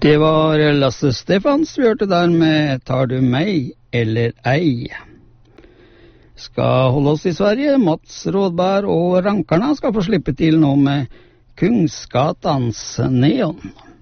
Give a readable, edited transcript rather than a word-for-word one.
Det var Lasse Stefans vi hørte der med Tar du meg eller ei? Skal holde oss i Sverige. Mats Rådberg og Rankarna skal få slippe til nå med Kungsgatans neon.